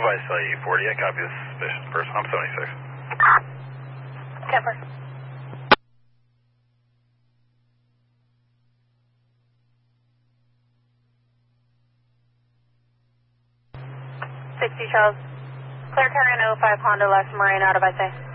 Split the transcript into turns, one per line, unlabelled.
SLU 40, I copy the suspicious person. I'm 76.
Kemper. Charles. Clear current 05 Honda Lex Marine out of SA.